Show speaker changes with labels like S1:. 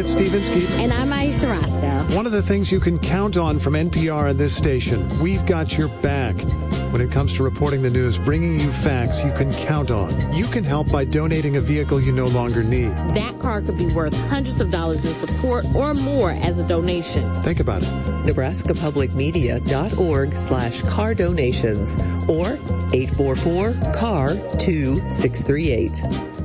S1: It's Steve Inskeep.
S2: And I'm Aisha Roscoe.
S1: One of the things you can count on from NPR and this station, we've got your back. When it comes to reporting the news, bringing you facts you can count on. You can help by donating a vehicle you no longer need.
S2: That car could be worth hundreds of dollars in support or more as a donation.
S1: Think about it.
S3: NebraskaPublicMedia.org/car donations or 844-CAR-2638.